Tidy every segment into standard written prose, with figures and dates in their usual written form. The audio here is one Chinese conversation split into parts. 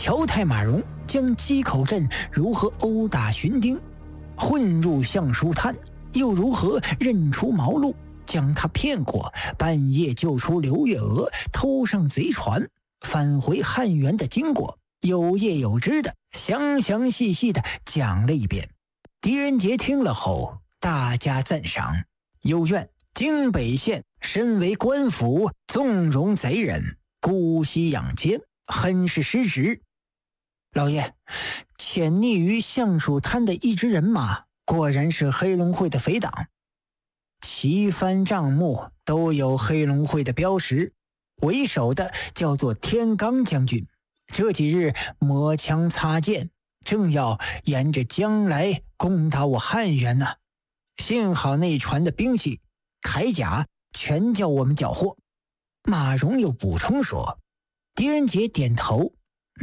乔太马荣将鸡口镇如何殴打寻丁，混入橡树滩，又如何认出毛路，将他骗过，半夜救出刘月娥，偷上贼船，返回汉源的经过，有叶有枝的详详细细的讲了一遍。狄仁杰听了后大加赞赏，又怨京北县身为官府，纵容贼人，姑息养奸，很是失职。老爷，潜匿于橡树滩的一支人马，果然是黑龙会的匪党，旗幡帐幕都有黑龙会的标识，为首的叫做天罡将军，这几日磨枪擦剑，正要沿着江来攻打我汉源呢。幸好那船的兵器铠甲全叫我们缴获。马荣又补充说。狄仁杰点头，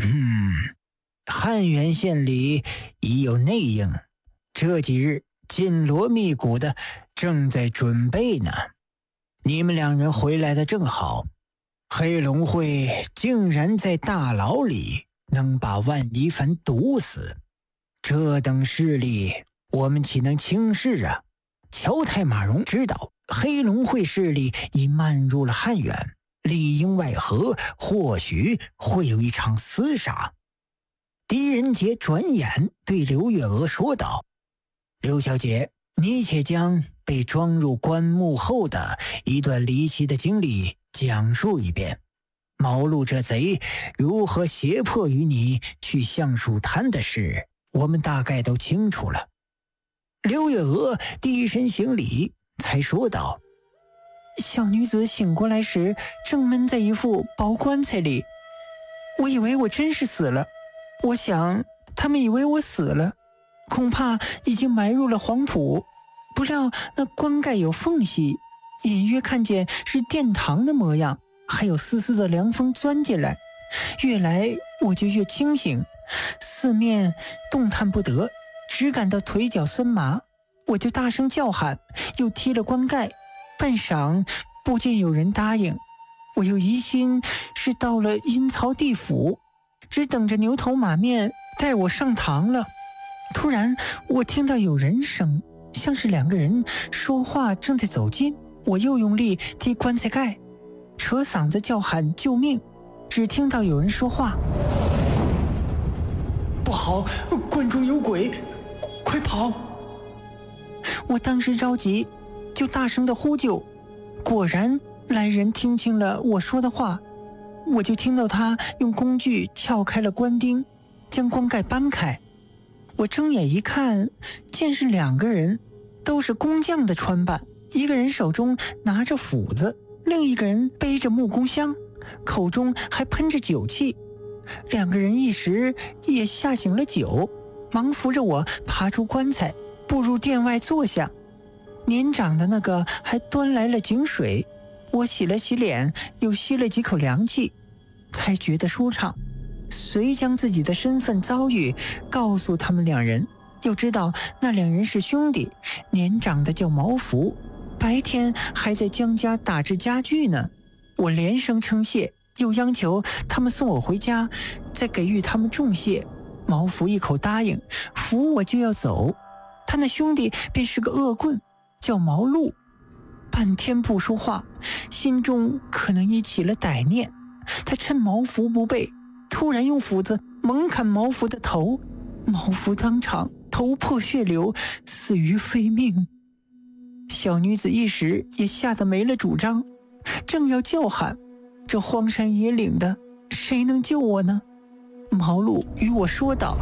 汉源县里已有内应，这几日紧锣密鼓的正在准备呢。你们两人回来的正好，黑龙会竟然在大牢里能把万一凡毒死，这等势力我们岂能轻视啊？乔太马荣知道黑龙会势力已漫入了汉源，里应外合，或许会有一场厮杀。狄仁杰转眼对刘月娥说道：刘小姐，你且将被装入棺木后的一段离奇的经历讲述一遍。毛路这贼如何胁迫于你去橡树滩的事，我们大概都清楚了。刘月娥低身行礼，才说道：小女子醒过来时正闷在一副薄棺材里，我以为我真是死了，我想他们以为我死了，恐怕已经埋入了黄土，不料那棺盖有缝隙，隐约看见是殿堂的模样，还有丝丝的凉风钻进来，越来我就越清醒，四面动弹不得，只感到腿脚酸麻，我就大声叫喊，又踢了棺盖，半晌不见有人答应，我又疑心是到了阴曹地府，只等着牛头马面带我上堂了。突然我听到有人声，像是两个人说话正在走近，我又用力踢棺材盖，扯嗓子叫喊救命，只听到有人说话：不好，棺中有鬼，快跑！我当时着急，就大声的呼救，果然来人听清了我说的话，我就听到他用工具撬开了棺钉，将棺盖搬开。我睁眼一看，见是两个人，都是工匠的穿扮，一个人手中拿着斧子，另一个人背着木工箱，口中还喷着酒气。两个人一时也吓醒了酒，忙扶着我爬出棺材，步入殿外坐下。年长的那个还端来了井水，我洗了洗脸，又吸了几口凉气，才觉得舒畅。遂将自己的身份遭遇告诉他们两人，又知道那两人是兄弟，年长的叫毛福，白天还在江家打制家具呢。我连声称谢，又央求他们送我回家，再给予他们重谢。毛福一口答应，扶我就要走。他那兄弟便是个恶棍，叫毛路，半天不说话，心中可能已起了歹念。他趁毛福不备，突然用斧子猛砍毛福的头，毛福当场头破血流，死于非命。小女子一时也吓得没了主张，正要叫喊，这荒山野岭的，谁能救我呢？毛路与我说道：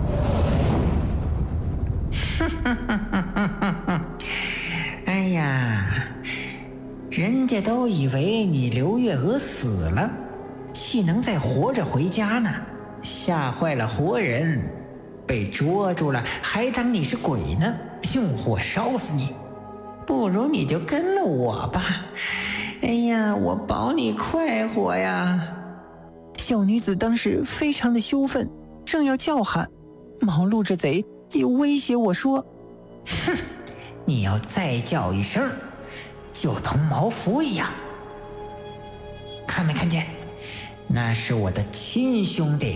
哎呀，人家都以为你刘月娥死了，岂能再活着回家呢？吓坏了活人，被捉住了还当你是鬼呢，用火烧死你！不如你就跟了我吧，哎呀，我保你快活呀！小女子当时非常的羞愤，正要叫喊，毛路这贼又威胁我说：哼，你要再叫一声，就同毛福一样。看没看见？那是我的亲兄弟，